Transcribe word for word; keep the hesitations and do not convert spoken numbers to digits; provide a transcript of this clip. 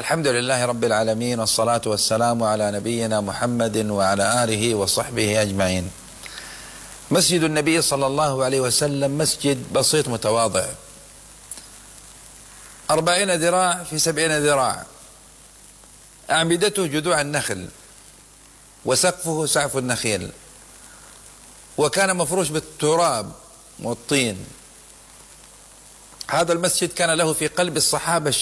الحمد لله رب العالمين، والصلاة والسلام على نبينا محمد وعلى آله وصحبه أجمعين. مسجد النبي صلى الله عليه وسلم مسجد بسيط متواضع، أربعين ذراع في سبعين ذراع، أعمدته جذوع النخل وسقفه سقف النخيل، وكان مفروش بالتراب والطين. هذا المسجد كان له في قلب الصحابة